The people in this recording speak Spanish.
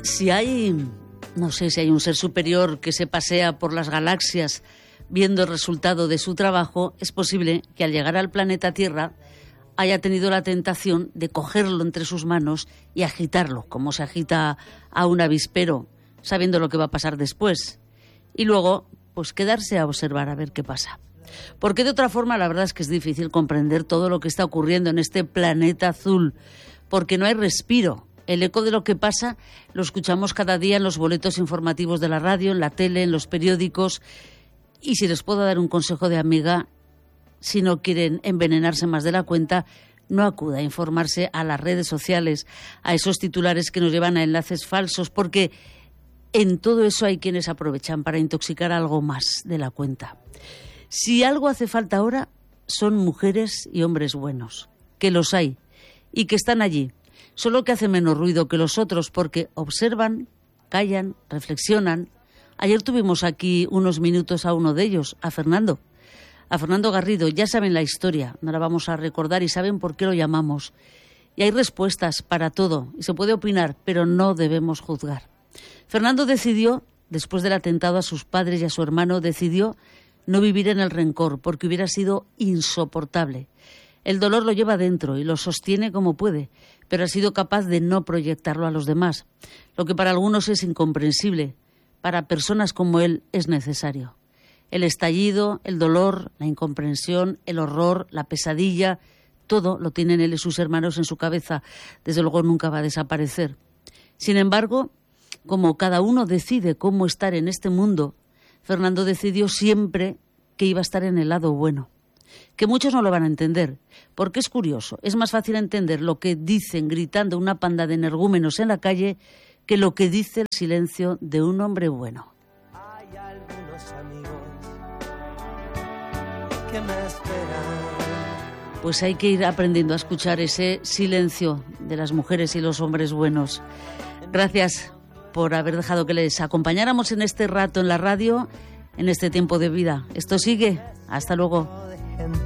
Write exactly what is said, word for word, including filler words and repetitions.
Si hay, no sé, si hay un ser superior que se pasea por las galaxias viendo el resultado de su trabajo, es posible que al llegar al planeta Tierra haya tenido la tentación de cogerlo entre sus manos y agitarlo, como se agita a un avispero, sabiendo lo que va a pasar después. Y luego, pues quedarse a observar a ver qué pasa. Porque de otra forma la verdad es que es difícil comprender todo lo que está ocurriendo en este planeta azul, porque no hay respiro. El eco de lo que pasa lo escuchamos cada día en los boletos informativos de la radio, en la tele, en los periódicos. Y si les puedo dar un consejo de amiga, si no quieren envenenarse más de la cuenta, no acuda a informarse a las redes sociales, a esos titulares que nos llevan a enlaces falsos, porque en todo eso hay quienes aprovechan para intoxicar algo más de la cuenta. Si algo hace falta ahora, son mujeres y hombres buenos, que los hay y que están allí, solo que hacen menos ruido que los otros porque observan, callan, reflexionan. Ayer tuvimos aquí unos minutos a uno de ellos, a Fernando. A Fernando Garrido, ya saben la historia, no la vamos a recordar y saben por qué lo llamamos. Y hay respuestas para todo, y se puede opinar, pero no debemos juzgar. Fernando decidió, después del atentado a sus padres y a su hermano, decidió no vivir en el rencor, porque hubiera sido insoportable. El dolor lo lleva dentro y lo sostiene como puede, pero ha sido capaz de no proyectarlo a los demás, lo que para algunos es incomprensible. Para personas como él es necesario. El estallido, el dolor, la incomprensión, el horror, la pesadilla, todo lo tienen él y sus hermanos en su cabeza. Desde luego nunca va a desaparecer. Sin embargo, como cada uno decide cómo estar en este mundo, Fernando decidió siempre que iba a estar en el lado bueno. Que muchos no lo van a entender, porque es curioso. Es más fácil entender lo que dicen gritando una panda de energúmenos en la calle que lo que dice el silencio de un hombre bueno. Hay algunos amigos que me esperan. Pues hay que ir aprendiendo a escuchar ese silencio de las mujeres y los hombres buenos. Gracias por haber dejado que les acompañáramos en este rato en la radio, en este tiempo de vida. Esto sigue. Hasta luego.